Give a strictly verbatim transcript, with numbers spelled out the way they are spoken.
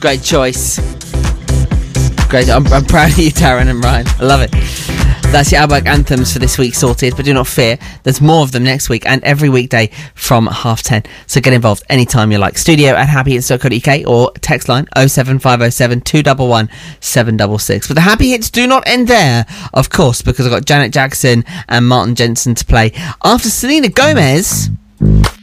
Great choice. Great. I'm, I'm proud of you, Darren and Ryan. I love it. That's your Outback Anthems for this week sorted, but do not fear, there's more of them next week and every weekday from half ten. So get involved anytime you like. Studio at happy hits dot co dot uk or text line oh seven five oh seven two one one seven six six. But the happy hits do not end there, of course, because I've got Janet Jackson and Martin Jensen to play after Selena Gomez.